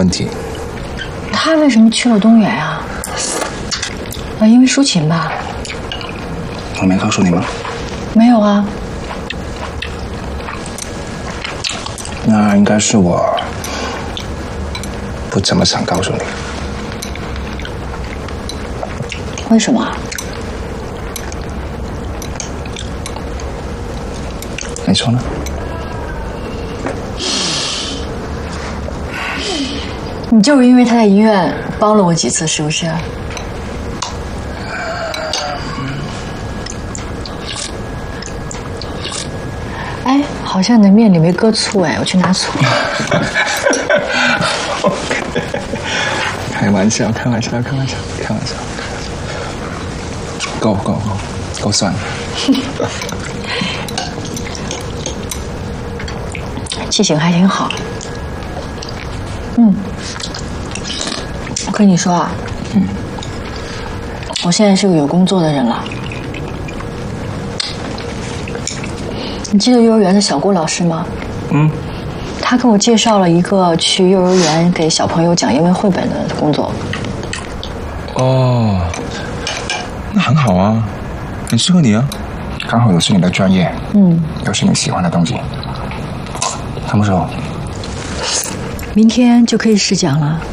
问题。 他为什么去了东远啊？因为抒情吧？ 我没告诉你吗？ 没有啊。 那应该是我不怎么想告诉你。 为什么？ 你说呢？ 你就是因为他在医院帮了我几次，是不是？哎，好像你的面里没搁醋哎，我去拿醋。 开玩笑，开玩笑，开玩笑，开玩笑。够酸了。 记性还挺好。我跟你说啊，我现在是个有工作的人了。你记得幼儿园的小郭老师吗？他给我介绍了一个去幼儿园给小朋友讲英文绘本的工作。 哦，那很好啊，很适合你啊，刚好也是你的专业，又是你喜欢的东西。什么时候？ 明天就可以试讲了。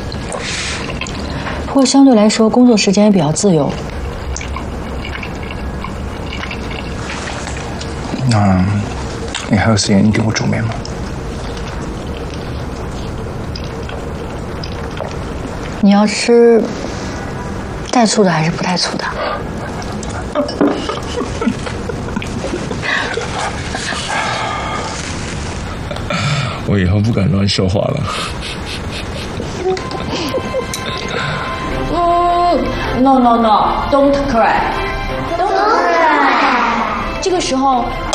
不过相对来说，工作时间也比较自由。 那你还有时间给我煮面吗？ 你要吃带醋的还是不带醋的？ 我以后不敢乱说话了。 No, don't cry. Don't cry. 这个时候